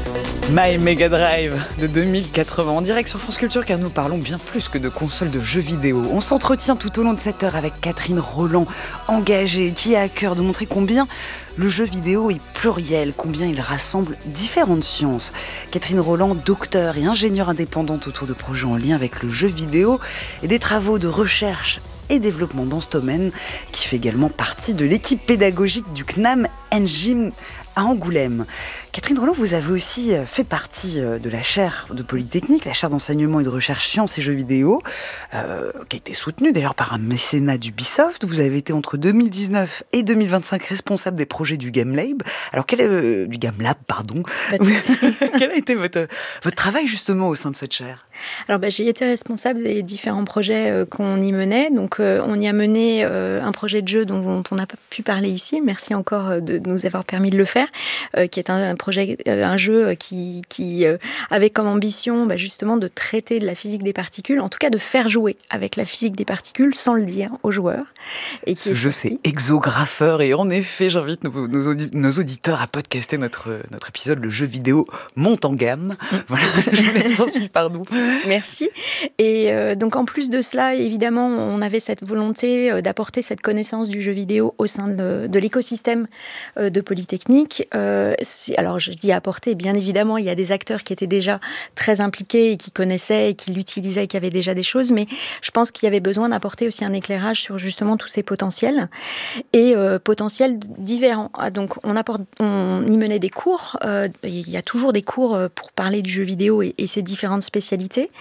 My Mega Drive de 2080 en direct sur France Culture, car nous parlons bien plus que de consoles de jeux vidéo. On s'entretient tout au long de cette heure avec Catherine Rolland, engagée, qui a à cœur de montrer combien le jeu vidéo est pluriel, combien il rassemble différentes sciences. Catherine Rolland, docteure et ingénieure indépendante autour de projets en lien avec le jeu vidéo et des travaux de recherche et développement dans ce domaine, qui fait également partie de l'équipe pédagogique du CNAM Engine à Angoulême. Catherine Rolland, vous avez aussi fait partie de la chaire de Polytechnique, la chaire d'enseignement et de recherche sciences et jeux vidéo, qui a été soutenue d'ailleurs par un mécénat d'Ubisoft. Vous avez été entre 2019 et 2025 responsable des projets du Game Lab. Alors, du Game Lab, pardon. Quel a été votre travail justement au sein de cette chaire ? Alors, j'ai été responsable des différents projets qu'on y menait. Donc, on y a mené un projet de jeu dont on n'a pas pu parler ici. Merci encore de nous avoir permis de le faire, qui est un jeu qui avait comme ambition justement de traiter de la physique des particules, en tout cas de faire jouer avec la physique des particules sans le dire aux joueurs. Et ce jeu, c'est Exographeur, et en effet, j'invite nos auditeurs à podcaster notre épisode, le jeu vidéo monte en gamme. Voilà, je vous laisse poursuivre, pardon. Merci. Et donc en plus de cela, évidemment, on avait cette volonté d'apporter cette connaissance du jeu vidéo au sein de l'écosystème de Polytechnique. Alors je dis apporter, bien évidemment, il y a des acteurs qui étaient déjà très impliqués et qui connaissaient et qui l'utilisaient et qui avaient déjà des choses, mais je pense qu'il y avait besoin d'apporter aussi un éclairage sur justement tous ces potentiels et potentiels différents. Donc on y menait des cours, il y a toujours des cours pour parler du jeu vidéo et ses différentes spécialités,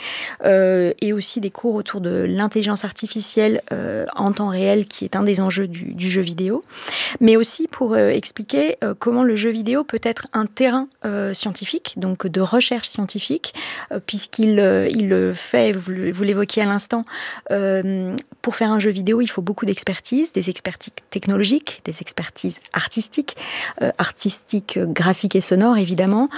et aussi des cours autour de l'intelligence artificielle en temps réel, qui est un des enjeux du jeu vidéo, mais aussi pour expliquer comment le jeu vidéo peut être un terrain scientifique, donc de recherche scientifique, puisqu'il fait, vous l'évoquiez à l'instant, pour faire un jeu vidéo, il faut beaucoup d'expertise, des expertises technologiques, des expertises artistiques, graphiques et sonores évidemment,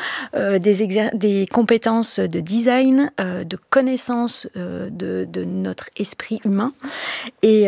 des compétences de design, de connaissance de notre esprit humain, et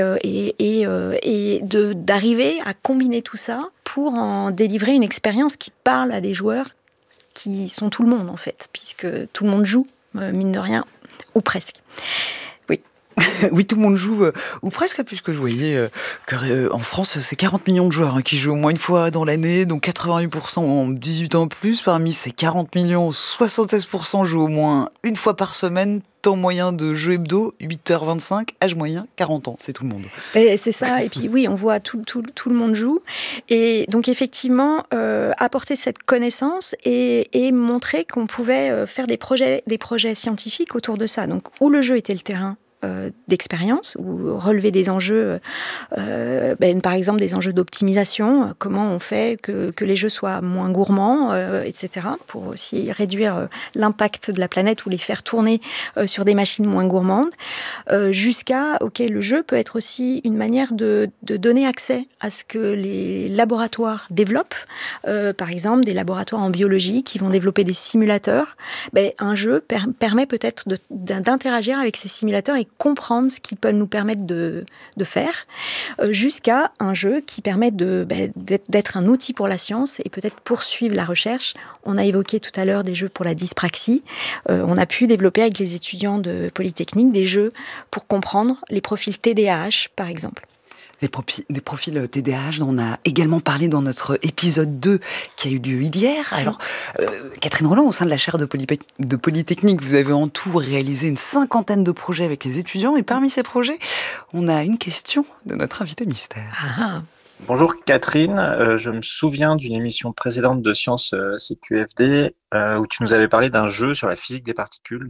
d'arriver à combiner tout ça pour en délivrer une expérience qui parle à des joueurs qui sont tout le monde en fait, puisque tout le monde joue, mine de rien, ou presque. Oui. Oui, tout le monde joue, ou presque, puisque je voyais qu'en France, c'est 40 millions de joueurs qui jouent au moins une fois dans l'année, donc 88% ont 18 ans plus. Parmi ces 40 millions, 76% jouent au moins une fois par semaine. Temps moyen de jeu hebdo, 8h25, âge moyen, 40 ans, c'est tout le monde. Et c'est ça, et puis oui, on voit tout le monde joue. Et donc effectivement, apporter cette connaissance et montrer qu'on pouvait faire des projets scientifiques autour de ça. Donc où le jeu était le terrain d'expérience, ou relever des enjeux, par exemple des enjeux d'optimisation, comment on fait que les jeux soient moins gourmands, etc., pour aussi réduire l'impact de la planète ou les faire tourner sur des machines moins gourmandes, jusqu'à, le jeu peut être aussi une manière de donner accès à ce que les laboratoires développent, par exemple des laboratoires en biologie qui vont développer des simulateurs. Un jeu permet peut-être d'interagir avec ces simulateurs et comprendre ce qu'ils peuvent nous permettre de faire, jusqu'à un jeu qui permet d'être un outil pour la science et peut-être poursuivre la recherche. On a évoqué tout à l'heure des jeux pour la dyspraxie. On a pu développer avec les étudiants de Polytechnique des jeux pour comprendre les profils TDAH, par exemple. Des profils TDAH dont on a également parlé dans notre épisode 2 qui a eu lieu hier. Alors, Catherine Rolland, au sein de la chaire de Polytechnique, vous avez en tout réalisé une 50aine de projets avec les étudiants. Et parmi ces projets, on a une question de notre invité mystère. Ah. Bonjour Catherine, je me souviens d'une émission précédente de Sciences CQFD où tu nous avais parlé d'un jeu sur la physique des particules